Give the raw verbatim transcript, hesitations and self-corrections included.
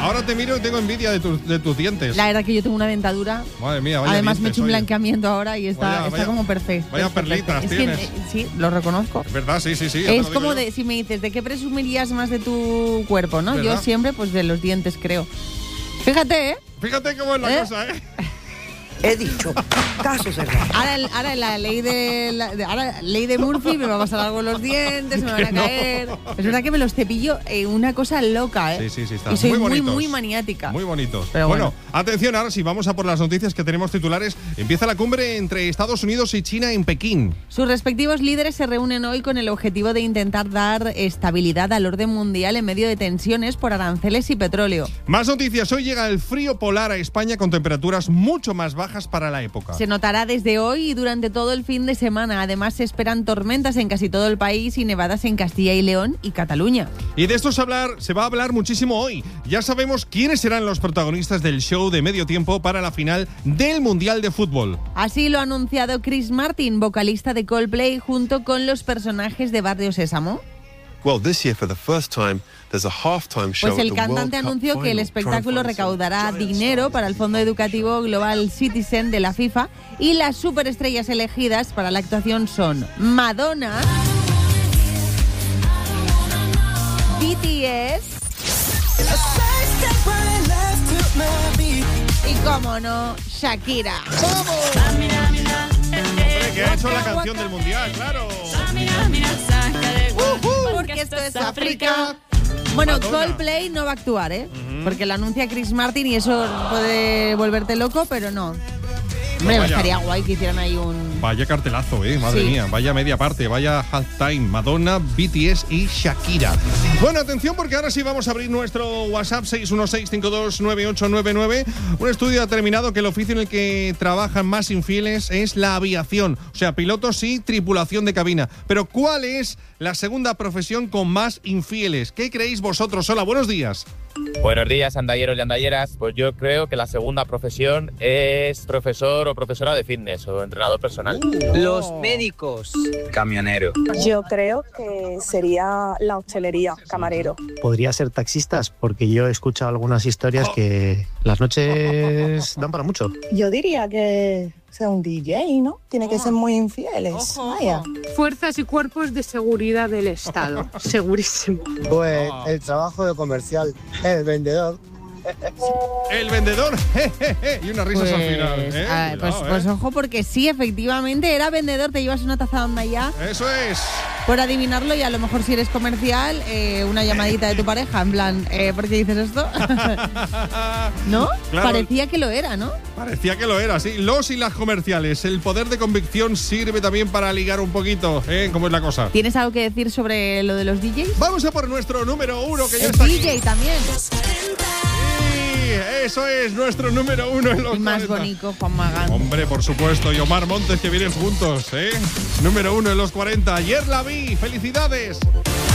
ahora te miro y tengo envidia de, tu, de tus dientes. La verdad que yo tengo una dentadura. Madre mía, vaya Además dientes, me he hecho un oye. blanqueamiento ahora y está, Vaya, está vaya, como perfecto. vaya perlitas Es que, tienes. eh, sí, lo reconozco. Es verdad, sí, sí, sí. ya te Es lo digo como yo. de, si me dices, ¿de qué presumirías más de tu cuerpo, no? ¿Verdad? Yo siempre, pues de los dientes, creo. Fíjate, ¿eh? Fíjate cómo es la ¿Eh? cosa, ¿eh? He dicho, caso cerrado. Ahora, el- ahora la ley de la, de- ahora, ley de Murphy, me va a pasar algo en los dientes, me van a No. caer. Es verdad que me los cepillo eh, una cosa loca, ¿eh? Sí, sí, sí, está. Y soy muy muy, bonitos. muy maniática. Muy bonitos. Pero bueno, bueno. atención, ahora sí, vamos a por las noticias que tenemos titulares. Empieza la cumbre entre Estados Unidos y China en Pekín. Sus respectivos líderes se reúnen hoy con el objetivo de intentar dar estabilidad al orden mundial en medio de tensiones por aranceles y petróleo. Más noticias. Hoy llega el frío polar a España con temperaturas mucho más bajas para la época. Se notará desde hoy y durante todo el fin de semana. Además, se esperan tormentas en casi todo el país y nevadas en Castilla y León y Cataluña. Y de esto se, hablar, se va a hablar muchísimo hoy. Ya sabemos quiénes serán los protagonistas del show de medio tiempo para la final del Mundial de Fútbol. Así lo ha anunciado Chris Martin, vocalista de Coldplay, junto con los personajes de Barrio Sésamo. Well, this year for the first time there's a halftime show. Pues el at the World cantante Cup anunció que el final. espectáculo recaudará dinero para el Fondo Educativo Global Citizen de la FIFA y las superestrellas elegidas para la actuación son Madonna, B T S y, como no, Shakira. Hombre, que ha hecho la canción del Mundial, claro. Porque esto es África. Bueno, Madonna. Coldplay no va a actuar, ¿eh? Porque lo anuncia Chris Martin y eso puede volverte loco, pero no. Hombre, vaya. estaría guay que hicieran ahí un... Vaya cartelazo, eh, madre Sí. mía. Vaya media parte, vaya halftime. Madonna, B T S y Shakira. Bueno, atención porque ahora sí vamos a abrir nuestro WhatsApp seis uno seis, cinco dos nueve ocho nueve nueve. Un estudio ha determinado que el oficio en el que trabajan más infieles es la aviación. O sea, pilotos y tripulación de cabina. Pero ¿cuál es la segunda profesión con más infieles? ¿Qué creéis vosotros? Hola, buenos días. Buenos días, andalleros y andalleras. Pues yo creo que la segunda profesión es profesor o profesora de fitness o entrenador personal. Los médicos. Camionero. Yo creo que sería la hostelería, camarero. Podría ser taxistas, porque yo he escuchado algunas historias que las noches dan para mucho. Yo diría que sea un D J, ¿no? Tiene que ser muy infieles. Vaya. Fuerzas y cuerpos de seguridad del Estado. Segurísimo. Pues el trabajo de comercial, el vendedor. El vendedor. jejeje, y unas risas Pues, al final. ¿eh? ah, pues, Cuidado, pues ¿eh? ojo, porque sí, efectivamente, era vendedor, te llevas una taza de onda ya Eso es. por adivinarlo y a lo mejor si eres comercial, eh, una llamadita de tu pareja, en plan, eh, ¿por qué dices esto? ¿No? Claro. Parecía que lo era, ¿no? Parecía que lo era, sí. Los y las comerciales. El poder de convicción sirve también para ligar un poquito, ¿eh? ¿Cómo es la cosa? ¿Tienes algo que decir sobre lo de los D Js? Vamos a por nuestro número uno, que ya El está aquí. D J también. Sí, eso es nuestro número uno en los El más cuarenta. bonito, Juan Magán. Hombre, por supuesto, y Omar Montes, que vienen juntos, ¿eh? Número uno en los cuarenta. Ayer la vi. ¡Felicidades!